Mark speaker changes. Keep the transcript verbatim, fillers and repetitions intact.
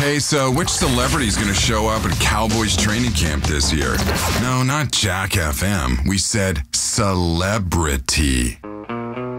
Speaker 1: Hey, so which celebrity's going to show up at Cowboys training camp this year? No, not Jack F M. We said celebrity.